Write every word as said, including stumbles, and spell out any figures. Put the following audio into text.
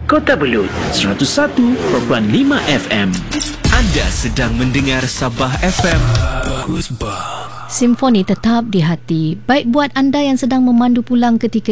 Kota Belud seratus satu perpuluhan lima F M. Anda sedang mendengar Sabah F M. Bagus bang. Simfoni tetap di hati. Baik buat anda yang sedang memandu pulang ketika